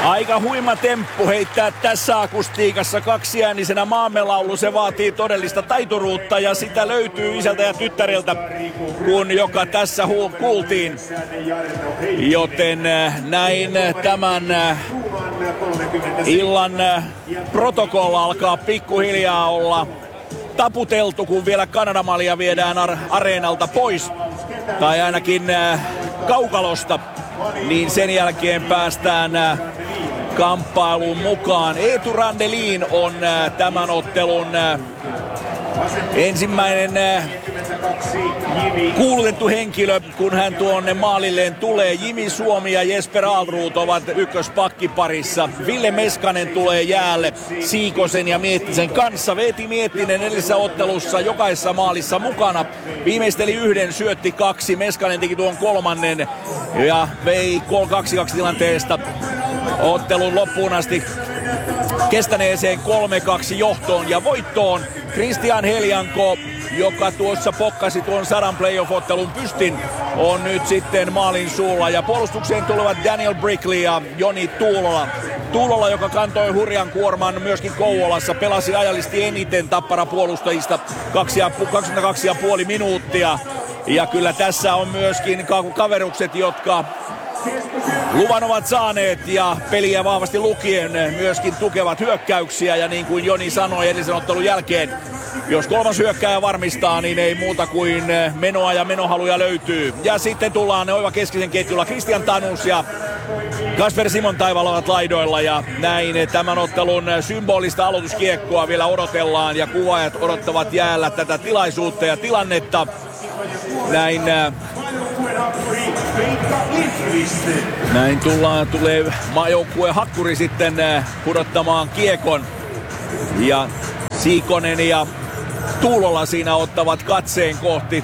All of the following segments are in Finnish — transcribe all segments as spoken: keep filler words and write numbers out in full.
Aika huima temppu heittää tässä akustiikassa kaksiäänisenä maamelaulu. Se vaatii todellista taituruutta ja sitä löytyy isältä ja tyttäreltä, kun joka tässä hu- kuultiin. Joten näin tämän illan protokolla alkaa pikkuhiljaa olla taputeltu, kun vielä Kanadamalia viedään ar- areenalta pois. Tai ainakin kaukalosta. Niin sen jälkeen päästään kamppailuun mukaan. Eetu Randelin on tämän ottelun ensimmäinen kuulutettu henkilö, kun hän tuonne maalilleen tulee. Jimi Suomi ja Jesper Alrud ovat ykköspakkiparissa. Ville Meskanen tulee jäälle Siikosen ja Miettisen kanssa. Veeti Miettinen edellisessä ottelussa jokaisessa maalissa mukana. Viimeisteli yhden, syötti kaksi. Meskanen teki tuon kolmannen ja vei kaksi kaksi tilanteesta ottelun loppuun asti kestäneeseen kolme kaksi johtoon ja voittoon. Christian Heljanko, joka tuossa pokkasi tuon sadan playoff-ottelun pystin, on nyt sitten maalin suulla. Ja puolustukseen tulevat Daniel Brickley ja Joni Tuulola. Tuulola, joka kantoi hurjan kuorman myöskin Kouvolassa, pelasi ajallisesti eniten Tappara puolustajista kaksikymmentäkaksi pilkku viisi minuuttia. Ja kyllä tässä on myöskin kaverukset, jotka luvan ovat saaneet ja peliä vahvasti lukien myöskin tukevat hyökkäyksiä. Ja niin kuin Joni sanoi edellisen ottelun jälkeen, jos kolmas hyökkääjä varmistaa, niin ei muuta kuin menoa ja menohaluja löytyy. Ja sitten tullaan Oiva keskisen ketjulla. Christian Tanus ja Kasper Simon Taivaalla ovat laidoilla ja näin tämän ottelun symbolista aloituskiekkoa vielä odotellaan ja kuvaajat odottavat jäällä tätä tilaisuutta ja tilannetta. Näin Näin tullaan, tulee maajoukkueen hakkuri sitten pudottamaan kiekon. Ja Siikonen ja Tuulola siinä ottavat katseen kohti.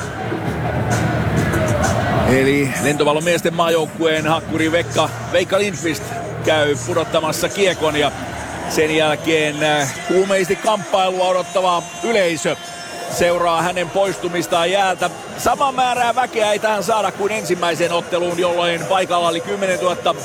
Eli lentovallon miesten maajoukkueen hakkuri Veikka, Veikka Lindqvist käy pudottamassa kiekon ja sen jälkeen kuumeisesti kamppailua odottava yleisö seuraa hänen poistumistaan jäältä. Sama määrää väkeä ei tähän saada kuin ensimmäiseen otteluun, jolloin paikalla oli kymmenentuhatta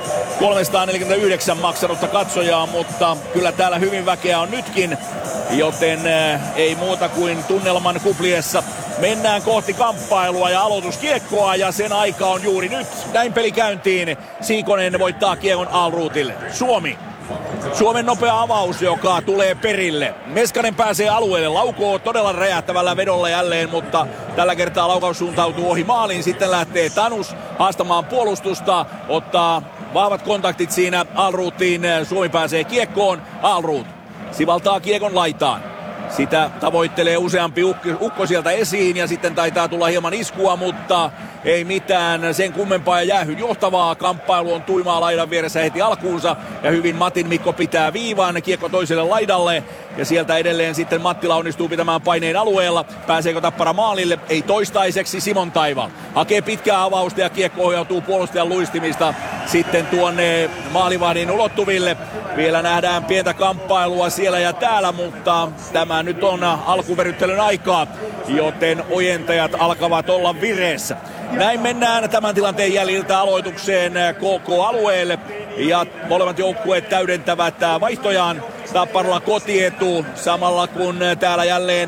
kolmesataaneljäkymmentäyhdeksän maksanutta katsojaa, mutta kyllä täällä hyvin väkeä on nytkin, joten ei muuta kuin tunnelman kupliessa. Mennään kohti kamppailua ja aloituskiekkoa ja sen aika on juuri nyt. Näin peli käyntiin. Siikonen voittaa kiekon Alrudille. Suomi. Suomen nopea avaus, joka tulee perille. Meskanen pääsee alueelle, laukoo todella räjähtävällä vedolla jälleen, mutta tällä kertaa laukaus suuntautuu ohi maalin. Sitten lähtee Tanus haastamaan puolustusta, ottaa vahvat kontaktit siinä Alrudiin. Suomi pääsee kiekkoon, Alrud sivaltaa kiekon laitaan. Sitä tavoittelee useampi ukko sieltä esiin ja sitten taitaa tulla hieman iskua, mutta ei mitään sen kummempaa ja jäähyn johtavaa. Kamppailu on tuimaa laidan vieressä heti alkuunsa ja hyvin Matin Mikko pitää viivan, kiekko toiselle laidalle ja sieltä edelleen sitten Mattila onnistuu pitämään paineen alueella. Pääseekö Tappara maalille? Ei toistaiseksi. Simon Taival hakee pitkää avausta ja kiekko ohjautuu puolustajan luistimista sitten tuonne maalivahdin ulottuville. Vielä nähdään pientä kamppailua siellä ja täällä, mutta tämä nyt on alkuveryttelyn aikaa, joten ojentajat alkavat olla vireessä. Näin mennään tämän tilanteen jäljiltä aloitukseen K K-alueelle ja molemmat joukkueet täydentävät vaihtojaan. Tapparalla kotietu samalla kun täällä jälleen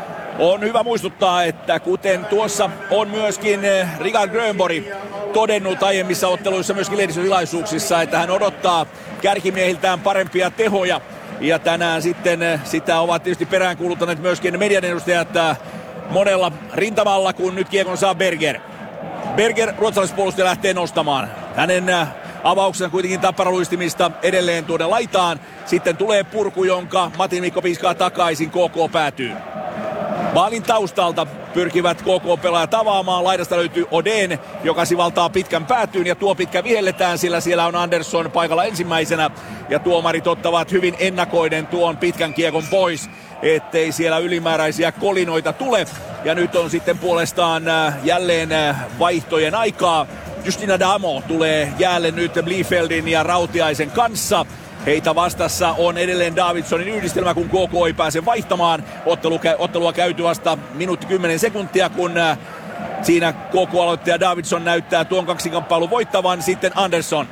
on hyvä muistuttaa, että kuten tuossa on myöskin Richard Grönborg todennut aiemmissa otteluissa myöskin lehdistötilaisuuksissa, että hän odottaa kärkimiehiltään parempia tehoja. Ja tänään sitten sitä ovat tietysti peräänkuuluttaneet myöskin median edustajat monella rintamalla, kun nyt kiekon saa Berger. Berger, ruotsalaispuolustaja, lähtee nostamaan. Hänen avauksensa kuitenkin Tappara luistimista edelleen tuonne laitaan. Sitten tulee purku, jonka Matin Mikko piskaa takaisin, K K päätyy. Maalin taustalta pyrkivät K K-pelaajat avaamaan. Laidasta löytyy Oden, joka sivaltaa pitkän päätyyn ja tuo pitkä vihelletään, sillä siellä on Andersson paikalla ensimmäisenä. Ja tuomarit ottavat hyvin ennakoiden tuon pitkän kiekon pois, ettei siellä ylimääräisiä kolinoita tule. Ja nyt on sitten puolestaan jälleen vaihtojen aikaa. Justina Damo tulee jäälle nyt Bliefeldin ja Rautiaisen kanssa. Heitä vastassa on edelleen Davidsonin yhdistelmä, kun K K ei pääse vaihtamaan. Ottelu, ottelua käyty vasta minuutti kymmenen sekuntia, kun siinä K K-aloittaja Davidson näyttää tuon kaksinkamppailun voittavan. Sitten Andersson.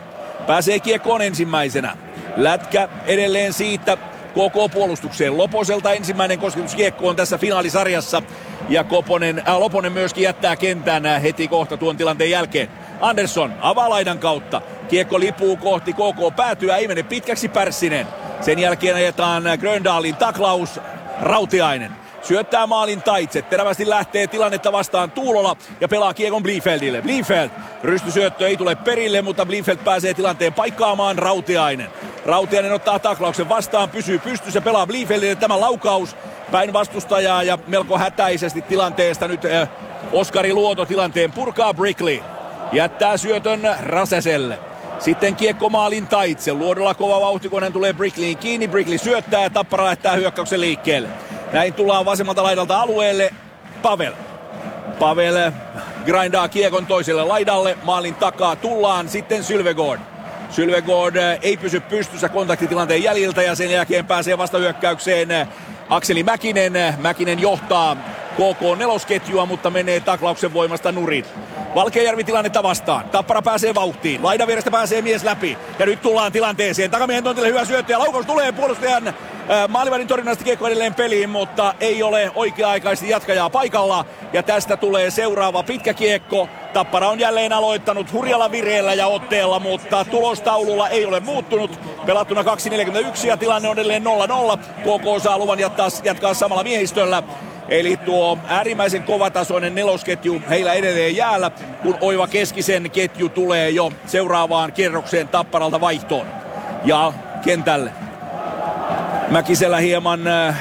pääsee kiekkoon ensimmäisenä. Lätkä edelleen siitä K K-puolustukseen. Loposelta ensimmäinen kosketus kiekkoon tässä finaalisarjassa. Ja Koponen, äh, Loponen myöskin jättää kentän heti kohta tuon tilanteen jälkeen. Andersson avaa laidan kautta. Kiekko lipuu kohti K K päätyä, ei mene pitkäksi. Pärssinen. Sen jälkeen ajetaan Gröndalin taklaus. Rautiainen syöttää maalin taitse. Terävästi lähtee tilannetta vastaan Tuulola ja pelaa kiekon Blifeldille. Bliefeld. Rystysyöttö ei tule perille, mutta Bliefeld pääsee tilanteen paikkaamaan. Rautiainen. Rautiainen ottaa taklauksen vastaan, pysyy pystyssä, pelaa Bliefeldille. Tämä laukaus päin vastustajaa ja melko hätäisesti tilanteesta nyt äh, Oskari Luoto tilanteen purkaa. Brickley jättää syötön Räsäselle. Sitten kiekko maalin taitse. Luodolla kova vauhti, kun hän tulee Brickleyin kiinni. Brickley syöttää ja Tappara lähtää hyökkäyksen liikkeelle. Näin tullaan vasemmalta laidalta alueelle. Pavel. Pavel grindaa kiekon toiselle laidalle. Maalin takaa tullaan sitten Sylvegård. Sylvegård ei pysy pystyssä kontaktitilanteen jäljiltä ja sen jälkeen pääsee vastahyökkäykseen Akseli Mäkinen. Mäkinen johtaa K K nelosketjua, mutta menee taklauksen voimasta nurin. Valkeajärvi tilannetta vastaan. Tappara pääsee vauhtiin. Laidan vierestä pääsee mies läpi. Ja nyt tullaan tilanteeseen. Takamiehen tontille hyvä syöttö ja laukaus tulee puolustajan maalivahdin torjunnasta kiekko edelleen peliin, mutta ei ole oikea-aikaisesti jatkajaa paikalla. Ja tästä tulee seuraava pitkä kiekko. Tappara on jälleen aloittanut hurjalla vireellä ja otteella, mutta tulostaululla ei ole muuttunut. Pelattuna kaksi neljäkymmentäyksi ja tilanne on edelleen nolla nolla. K K saa luvan jatkaa, jatkaa samalla miehistöllä. Eli tuo äärimmäisen kovatasoinen nelosketju heillä edelleen jäällä, kun Oiva Keskisen ketju tulee jo seuraavaan kierrokseen Tapparalta vaihtoon. Ja kentälle. Mäkisellä hieman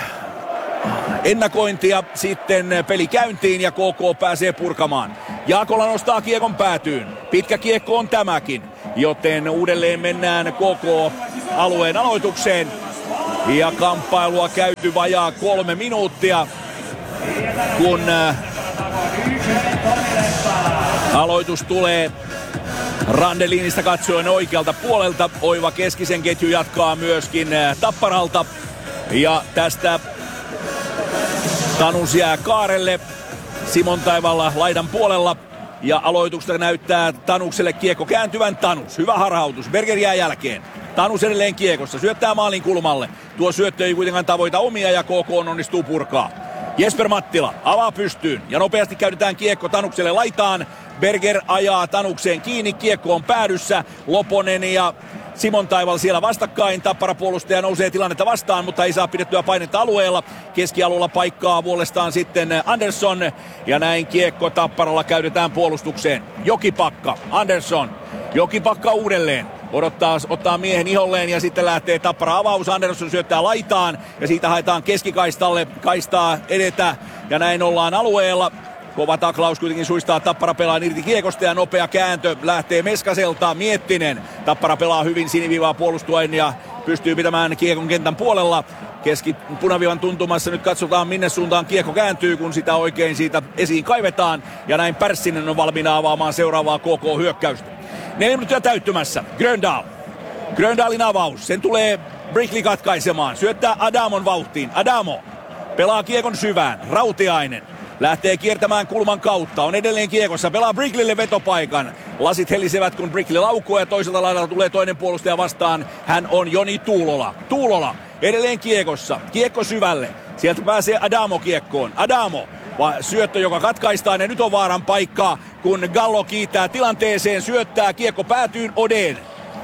ennakointia, sitten peli käyntiin ja K K pääsee purkamaan. Jaakola nostaa kiekon päätyyn. Pitkä kiekko on tämäkin, joten uudelleen mennään K K-alueen aloitukseen. Ja kamppailua käyty vajaa kolme minuuttia, kun aloitus tulee Randelinista katsoen oikealta puolelta. Oiva Keskisen ketju jatkaa myöskin Tapparalta. Ja tästä Tanus jää kaarelle Simon Taivalla laidan puolella. Ja aloituksesta näyttää Tanukselle kiekko kääntyvän. Tanus, hyvä harhautus. Berger jää jälkeen. Tanus edelleen kiekossa, syöttää maalin kulmalle. Tuo syöttö ei kuitenkaan tavoita omia ja K K onnistuu purkaa. Jesper Mattila avaa pystyyn ja nopeasti käytetään kiekko Tanukselle laitaan. Berger ajaa Tanukseen kiinni, kiekko on päädyssä. Loponen ja Simon Taival siellä vastakkain. Tappara puolustaja nousee tilannetta vastaan, mutta ei saa pidettyä painetta alueella. Keskialueella paikkaa puolestaan sitten Andersson. Ja näin kiekko Tapparalla käytetään puolustukseen. Jokipakka, Andersson. Jokipakka uudelleen. Odottaa, ottaa miehen iholleen ja sitten lähtee Tappara avaus. Andersson syöttää laitaan ja siitä haetaan keskikaistalle. Kaistaa edetä ja näin ollaan alueella. Kova taklaus kuitenkin suistaa Tappara pelaa irti kiekosta ja nopea kääntö lähtee Meskaselta. Miettinen. Tappara pelaa hyvin siniviivaa puolustuen ja pystyy pitämään kiekon kentän puolella. Keski punaviivan tuntumassa nyt katsotaan minne suuntaan kiekko kääntyy, kun sitä oikein siitä esiin kaivetaan. Ja näin Pärssinen on valmiina avaamaan seuraavaa K K-hyökkäystä. Neljä minuuttia täyttymässä. Gröndal. Gröndalin avaus. Sen tulee Brickley katkaisemaan. Syöttää Adamon vauhtiin. Adamo pelaa kiekon syvään. Rautiainen lähtee kiertämään kulman kautta. On edelleen kiekossa. Pelaa Brickleylle vetopaikan. Lasit helisevät, kun Brickley laukoo ja toiselta laidalta tulee toinen puolustaja vastaan. Hän on Joni Tuulola. Tuulola edelleen kiekossa. Kiekko syvälle. Sieltä pääsee Adamo kiekkoon. Adamo. Syöttö, joka katkaistaan ja nyt on vaaran paikkaa, kun Gallo kiittää tilanteeseen, syöttää, kiekko päätyyn Odeen.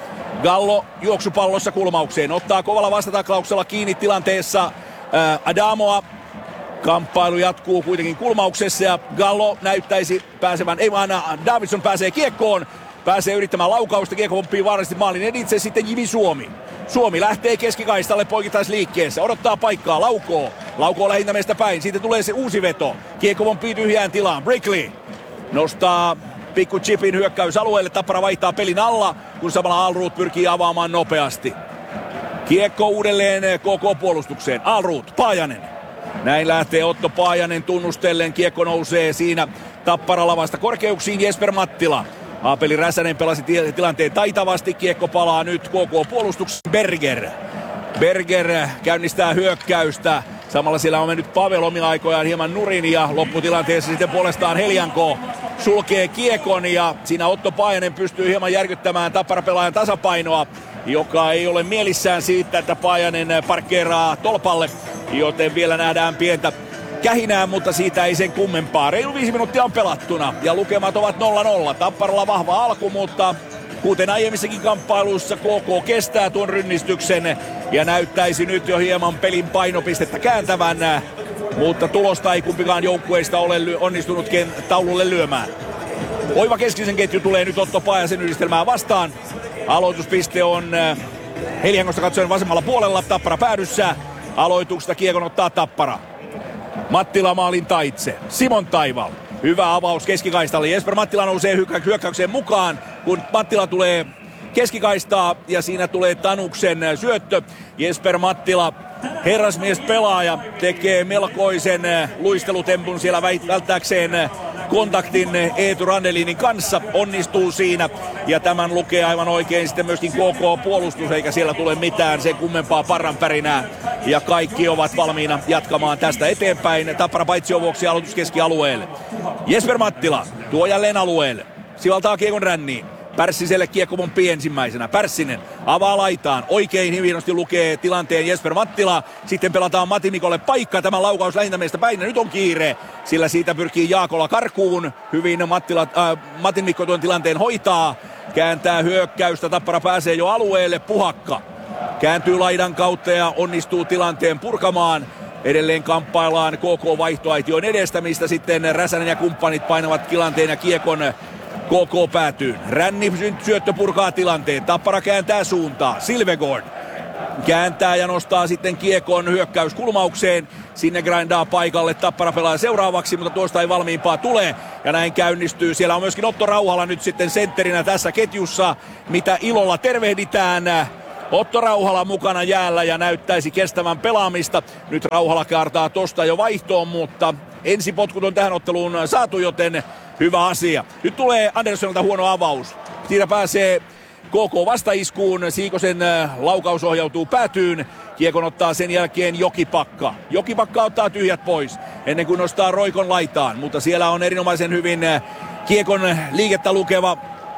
Gallo juoksupallossa kulmaukseen, ottaa kovalla vastataklauksella kiinni tilanteessa ää, Adamoa. Kamppailu jatkuu kuitenkin kulmauksessa ja Gallo näyttäisi pääsevän, ei vaan Davidson pääsee kiekkoon, pääsee yrittämään laukausta, kiekko pomppii vaarallisesti maalin editse, sitten Jivi Suomi. Suomi lähtee keskikaistalle poikittaisliikkeessä, odottaa paikkaa, laukoo. Laukoo lähintämestä päin, siitä tulee se uusi veto. Kiekko pomppii tyhjään tilaan, Brickley nostaa pikku chipin hyökkäysalueelle, Tappara vaihtaa pelin alla, kun samalla Alroth pyrkii avaamaan nopeasti. Kiekko uudelleen K K-puolustukseen, Alroth, Paajanen. Näin lähtee Otto Paajanen tunnustellen, kiekko nousee siinä Tapparalla vasta korkeuksiin, Jesper Mattila. Aapeli Räsänen pelasi tilanteen taitavasti, kiekko palaa nyt K K-puolustukseen. Berger. Berger käynnistää hyökkäystä. Samalla siellä on mennyt Pavel omilla aikojaan hieman nurin ja lopputilanteessa sitten puolestaan Helianko sulkee kiekon ja siinä Otto Paajanen pystyy hieman järkyttämään Tappara-pelaajan tasapainoa, joka ei ole mielissään siitä, että Paajanen parkkeeraa tolpalle, joten vielä nähdään pientä kähinää, mutta siitä ei sen kummempaa. Reilu viisi minuuttia on pelattuna ja lukemat ovat nolla nolla. Tapparalla vahva alku, mutta kuten aiemmissakin kamppailuissa K K kestää tuon rynnistyksen ja näyttäisi nyt jo hieman pelin painopistettä kääntävän, mutta tulosta ei kumpikaan joukkueista ole onnistunut taululle lyömään. Oiva keskisen ketju tulee nyt Otto Paajasen yhdistelmää vastaan. Aloituspiste on Heliangosta katsoen vasemmalla puolella, Tappara päädyssä. Aloituksesta kiekon ottaa Tappara. Mattila maalin taitse. Simon Taival. Hyvä avaus keskikaistalle. Jesper Mattila nousee hyökkäykseen mukaan, kun Mattila tulee keskikaistaa ja siinä tulee Tanuksen syöttö. Jesper Mattila, herrasmies pelaaja, tekee melkoisen luistelutempun siellä välttääkseen kontaktin Eetu Randelinin kanssa, onnistuu siinä ja tämän lukee aivan oikein sitten myöskin K K-puolustus, eikä siellä tule mitään sen kummempaa parranpärinää ja kaikki ovat valmiina jatkamaan tästä eteenpäin. Tappara paitsi vuoksi aloitus keskialueelle. Jesper Mattila tuo jälleen alueelle, sivaltaa kiekon ränniin. Pärssiselle kiekko pomppii ensimmäisenä. Pärssinen avaa laitaan. Oikein hienosti lukee tilanteen Jesper Mattila. Sitten pelataan Matti Mikolle paikka. Tämä laukaus lähintämiestä päin. Nyt on kiire, sillä siitä pyrkii Jaakola karkuun. Hyvin Mattila, äh, Matti Mikko tuon tilanteen hoitaa. Kääntää hyökkäystä. Tappara pääsee jo alueelle. Puhakka kääntyy laidan kautta ja onnistuu tilanteen purkamaan. Edelleen kamppaillaan K K-vaihtoaition edestä, mistä sitten Räsänen ja kumppanit painavat tilanteen ja kiekon K K päätyy. Ränni syöttö purkaa tilanteen. Tappara kääntää suuntaa. Silvegård kääntää ja nostaa sitten kiekon hyökkäyskulmaukseen. Sinne grindaa paikalle. Tappara pelaa seuraavaksi, mutta tuosta ei valmiimpaa tule. Ja näin käynnistyy. Siellä on myöskin Otto Rauhala nyt sitten sentterinä tässä ketjussa, mitä ilolla tervehditään. Otto Rauhala mukana jäällä ja näyttäisi kestävän pelaamista. Nyt Rauhala kaartaa tosta jo vaihtoon, mutta ensipotkut on tähän otteluun saatu, joten hyvä asia. Nyt tulee Anderssonilta huono avaus. Siinä pääsee K K vastaiskuun. Siikosen laukaus ohjautuu päätyyn. Kiekon ottaa sen jälkeen Jokipakka. Jokipakka ottaa tyhjät pois ennen kuin nostaa Roikon laitaan. Mutta siellä on erinomaisen hyvin kiekon liikettä lukeva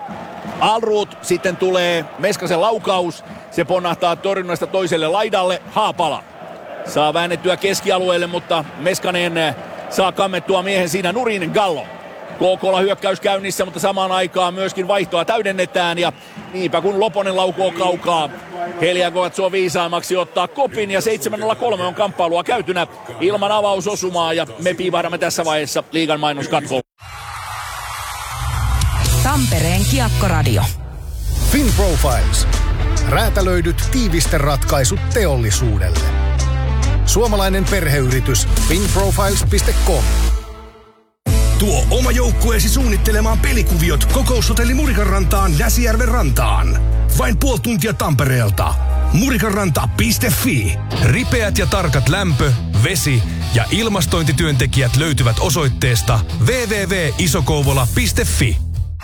Alrut. Sitten tulee Meskasen laukaus. Se ponnahtaa torjunnasta toiselle laidalle. Haapala saa väännettyä keskialueelle, mutta Meskanen saa kammettua miehen siinä nurin. Gallo. K K:lla hyökkäys käynnissä, mutta samaan aikaan myöskin vaihtoa täydennetään ja niinpä kun Loponen laukoo kaukaa. Helianko katsoo viisaammaksi ottaa kopin ja seitsemän nolla kolme on kamppailua käytynä ilman avausosumaa ja me piivahdamme tässä vaiheessa liigan mainoskatkoon. Tampereen Kiekkoradio. FinProfiles. Räätälöidyt tiivisteratkaisut teollisuudelle. Suomalainen perheyritys finprofiles piste com. Tuo oma joukkueesi suunnittelemaan pelikuviot Kokoushotelli Murikanrantaan Näsijärven rantaan. Vain puoli tuntia Tampereelta. murikanranta piste fi. Ripeät ja tarkat lämpö, vesi ja ilmastointityöntekijät löytyvät osoitteesta double-u double-u double-u piste isokouvola piste fi.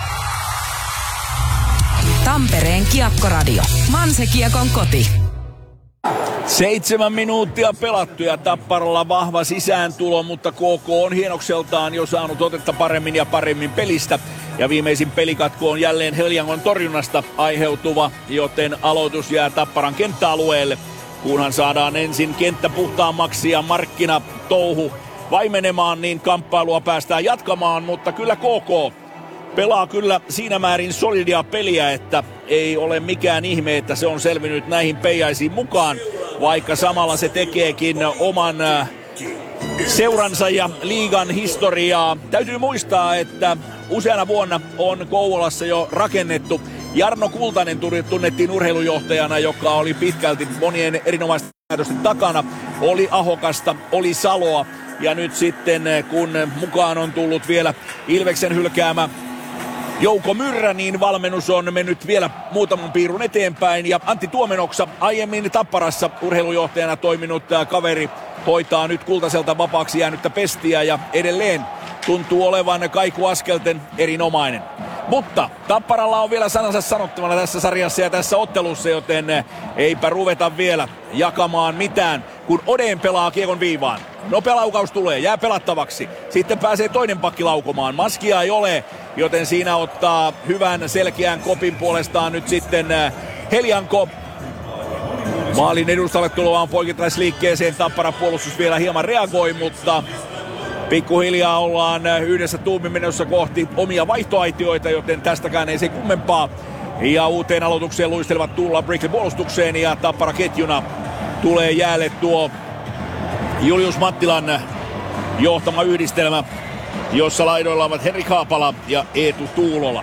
Tampereen Kiekkoradio. Manse-Kiekon koti. Seitsemän minuuttia pelattu ja Tapparalla vahva sisääntulo, mutta K K on hienokseltaan jo saanut otetta paremmin ja paremmin pelistä. Ja viimeisin pelikatko on jälleen Heliangon torjunnasta aiheutuva, joten aloitus jää Tapparan kenttäalueelle. Kunhan saadaan ensin kenttä puhtaammaksi ja markkinatouhu vaimenemaan, niin kamppailua päästään jatkamaan, mutta kyllä K K pelaa kyllä siinä määrin solidia peliä, että ei ole mikään ihme, että se on selvinnyt näihin peijaisiin mukaan, vaikka samalla se tekeekin oman seuransa ja liigan historiaa. Täytyy muistaa, että useana vuonna on Kouvolassa jo rakennettu. Jarno Kultanen tunnettiin urheilujohtajana, joka oli pitkälti monien erinomaisten päätösten takana. Oli Ahokasta, oli Saloa ja nyt sitten kun mukaan on tullut vielä Ilveksen hylkäämä Jouko Myrrä, niin valmennus on mennyt vielä muutaman piirun eteenpäin. Ja Antti Tuomenoksa, aiemmin Tapparassa urheilujohtajana toiminut kaveri, hoitaa nyt Kultaselta vapaaksi jäänyttä pestiä ja edelleen tuntuu olevan kaikuaskelten erinomainen. Mutta Tapparalla on vielä sanansa sanottavana tässä sarjassa ja tässä ottelussa, joten eipä ruveta vielä jakamaan mitään, kun Oden pelaa kiekon viivaan. Nopea laukaus tulee, jää pelattavaksi. Sitten pääsee toinen pakki laukomaan. Maskia ei ole, joten siinä ottaa hyvän selkeän kopin puolestaan nyt sitten Helianko. Maalin edustalle tuloaan poikittaisliikkeeseen. Tappara puolustus vielä hieman reagoi, mutta pikkuhiljaa ollaan yhdessä tuumin menossa kohti omia vaihtoaitioita, joten tästäkään ei se kummempaa. Ja uuteen aloitukseen luistelevat tulla Brickley puolustukseen ja Tappara ketjuna tulee jäälle tuo Julius Mattilan johtama yhdistelmä, jossa laidoilla ovat Henrik Haapala ja Eetu Tuulola.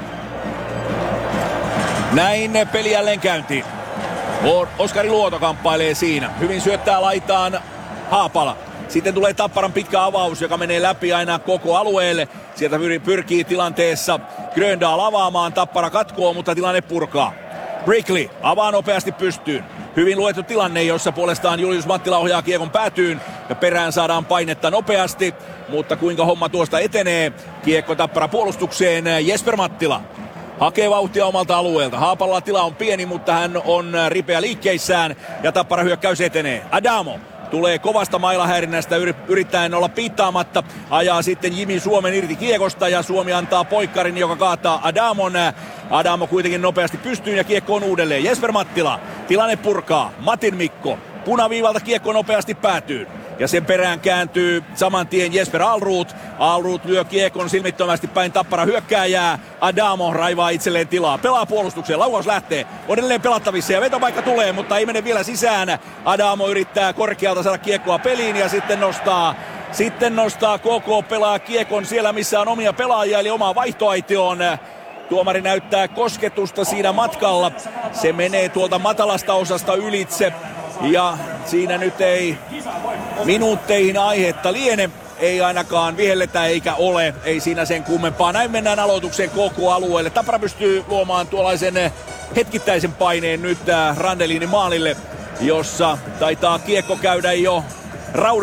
Näin peli jälleen käyntiin. Oskari Luoto kamppailee siinä. Hyvin syöttää laitaan Haapala. Sitten tulee Tapparan pitkä avaus, joka menee läpi aina koko alueelle. Sieltä pyrkii tilanteessa Gröndal avaamaan. Tappara katkoo, mutta tilanne purkaa. Brickley avaa nopeasti pystyyn. Hyvin luettu tilanne, jossa puolestaan Julius Mattila ohjaa kiekon päätyyn. Ja perään saadaan painetta nopeasti. Mutta kuinka homma tuosta etenee? Kiekko Tappara puolustukseen. Jesper Mattila hakee vauhtia omalta alueelta. Haapalla tila on pieni, mutta hän on ripeä liikkeissään. Ja Tappara hyökkäys etenee. Adamo tulee kovasta mailahäirinnästä yrittäen olla piittaamatta. Ajaa sitten Jimi Suomen irti kiekosta ja Suomi antaa poikkarin, joka kaataa Adamon. Adamo kuitenkin nopeasti pystyyn ja kiekko on uudelleen. Jesper Mattila. Tilanne purkaa. Matin Mikko. Punaviivalta kiekko nopeasti päätyy. Ja sen perään kääntyy saman tien Jesper Alruut. Alruut lyö kiekon silmittömästi päin Tappara hyökkääjää. Adamo raivaa itselleen tilaa. Pelaa puolustukseen. Laukaus lähtee. On edelleen pelattavissa ja vetopaikka tulee, mutta ei mene vielä sisään. Adamo yrittää korkealta saada kiekkoa peliin ja sitten nostaa Sitten nostaa K K, pelaa kiekon siellä, missä on omia pelaajia, eli omaa vaihtoaitioon. Tuomari näyttää kosketusta siinä matkalla. Se menee tuolta matalasta osasta ylitse. Ja siinä nyt ei minuutteihin aihetta liene. Ei ainakaan vihelletä eikä ole. Ei siinä sen kummempaa. Näin mennään aloitukseen K K-alueelle. Tappara pystyy luomaan tuollaisen hetkittäisen paineen nyt Randelinin maalille, jossa taitaa kiekko käydä jo raudalla.